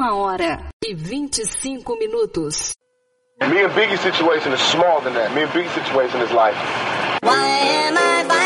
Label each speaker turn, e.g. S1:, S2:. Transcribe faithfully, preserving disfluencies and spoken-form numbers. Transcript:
S1: Uma hora e vinte e cinco minutos.
S2: Me and Biggie's situation is smaller than that. Me and Biggie's situation is like... Why am I